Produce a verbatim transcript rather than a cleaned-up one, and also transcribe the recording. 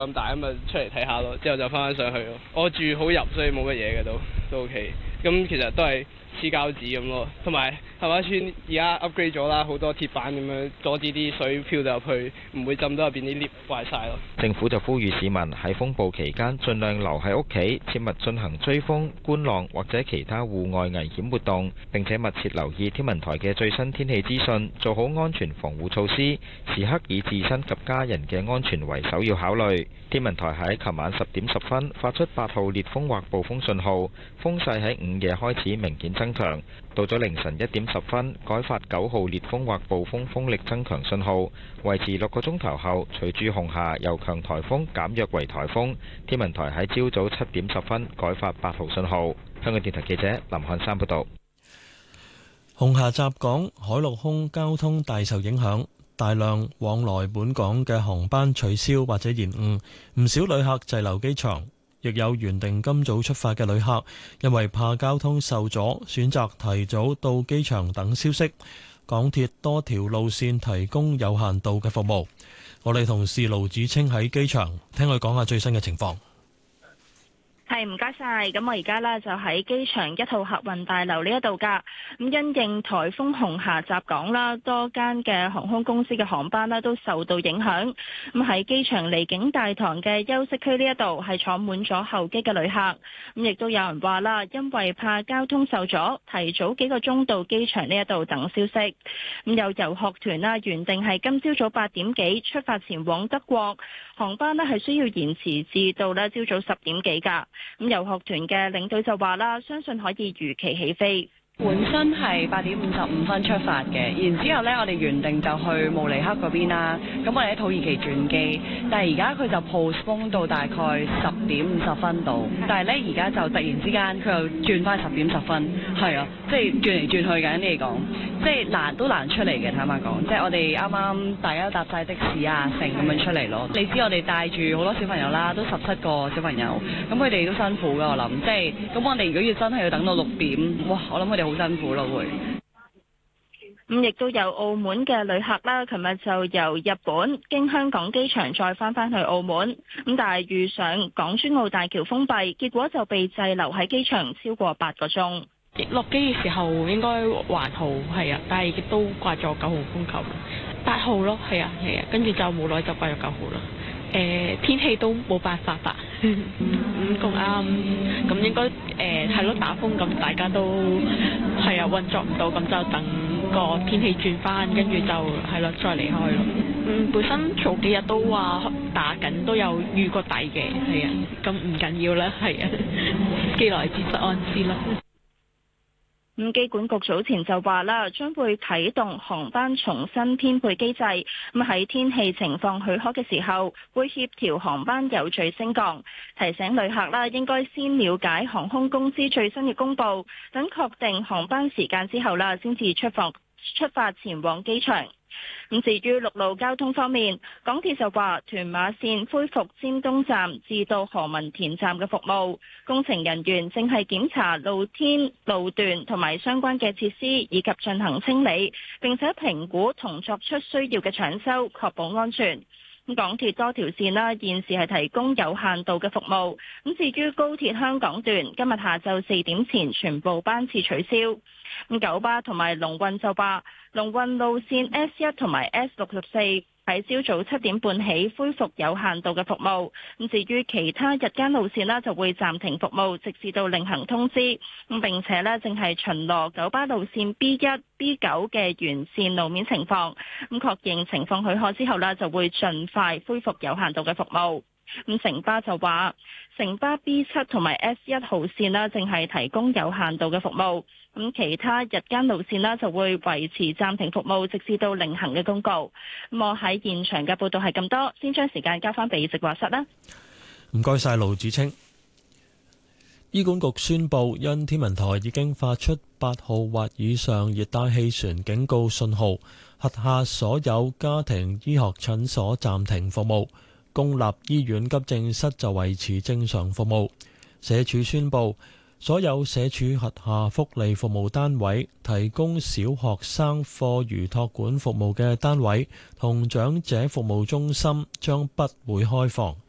咁大咁啊，出嚟睇下咯，之後就翻返上去咯。我住好入，所以冇乜嘢嘅都都 OK。咁其實都係黐膠紙咁咯，同埋杏花邨而家 upgrade 咗啦，好多鐵板咁樣阻止啲水漂到入去，唔會浸到入邊啲 lift 壞晒咯。 政府就呼籲市民喺風暴期間盡量留喺屋企，切勿進行追風、觀浪或者其他戶外危險活動，並且密切留意天文台嘅最新天氣資訊，做好安全防護措施，時刻以自身及家人嘅安全為首要考慮。天文台喺琴晚十點十分發出八號烈風或暴風信號，風勢喺午夜開始明顯增強。到咗凌晨一點十分，改發九號烈風或暴風風力增強信號，維持六個鐘頭後，隨住紅霞由強颱風減弱為颱風，天文台喺朝早七點十分改發八號信號。香港電台記者林漢山報道。 紅霞襲港，海陸空交通大受影響，大量往來本港嘅航班取消或者延誤，唔少旅客滯留機場。亦有原定今早出發嘅旅客，因為怕交通受阻，選擇提早到機場等消息。港鐵多條路線提供有限度嘅服務。我哋同事盧子清喺機場，聽佢講下最新嘅情況。 係，唔該晒。咁我而家呢就喺機場一號客運大樓呢一度噶。咁因應颱風紅霞襲港啦，多間嘅航空公司嘅航班呢都受到影響。咁喺機場離境大堂嘅休息區呢一度係坐滿咗候機嘅旅客。咁亦都有人話啦，因為怕交通受阻，提早幾個鐘到機場呢一度等消息。咁有遊學團啦，原定係今朝早八點幾出發前往德國，航班呢係需要延遲至到呢朝早十點幾噶。咁遊學團嘅領隊就話啦，相信可以如期起飛。 本身係八點五十五分出發嘅，然之後呢，我哋原定就去慕尼黑嗰邊啦。咁我哋喺土耳其轉機，但係而家佢就 postpone 到大概十點五十分度。但係呢，而家就突然之間佢又轉翻十點十分，係啊，即係轉嚟轉去緊嚟講，即係難都難出嚟嘅。坦白講，即係我哋啱啱大家都搭晒的士啊，成咁樣出嚟咯。你知我哋帶住好多小朋友啦，都十七個小朋友，咁佢哋都辛苦㗎。我諗，即係咁我哋如果要真係要等到六點，哇！我諗佢哋好辛苦咯，會。 咁亦都有澳門嘅旅客啦，琴日就由日本經香港機場再翻返去澳門，咁但係遇上港珠澳大橋封閉，結果就被滯留喺機場超過八個鐘。 落機嘅時候應該還好，係啊，但係亦都掛咗九號風球，八號咯，係啊係啊，跟住就無奈就掛咗九號啦。誒、呃、天氣都冇辦法吧，咁咁啱，咁應該誒係咯，打風咁大家都係啊運作唔到，咁就等個天氣轉翻，跟住就係咯再離開咯。嗯，本身早幾日都話打緊，都有預過底嘅，係啊，咁唔緊要啦，係啊，既來之則安之啦。 咁機管局早前就話啦，將會啟動航班重新編配機制，咁喺天氣情況許可嘅時候，會協調航班有序升降，提醒旅客啦，應該先了解航空公司最新嘅公佈，等確定航班時間之後啦，先至出發出發前往機場。咁至於陸路交通方面，港鐵就話屯馬線恢復尖東站至到何文田站嘅服務，工程人員正係檢查露天路段同埋相關嘅設施，以及進行清理，並且評估同作出需要嘅搶修，確保安全。咁港鐵多條線啦，現時係提供有限度嘅服務。咁至於高鐵香港段，今日下晝四點前全部班次取消。咁九巴同埋龍運就話，龍運路線 S 一同埋 S 六十四喺朝早七點半起恢復有限度嘅服務。咁至於其他日間路線啦，就會暫停服務，直至到另行通知。咁並且呢，正係巡邏九巴路線 B 一、B 九嘅沿線路面情況。咁確認情況許可之後呢，就會盡快恢復有限度嘅服務。咁城巴就話，城巴 B 七同埋 S 一號線啦，正係提供有限度嘅服務。咁其他日間路線啦，就會維持暫停服務，直至到另行嘅公告。咁我喺現場嘅報道係咁多，先將時間交翻俾直播室啦。 唔該晒盧子清。醫管局宣布，因天文台已經發出八號或以上熱帶氣旋警告信號，轄下所有家庭醫學診所暫停服務，公立醫院急症室就維持正常服務。社署宣布，所有社署轄下福利服務單位、提供小學生課餘託管服務嘅單位同長者服務中心將不會開放。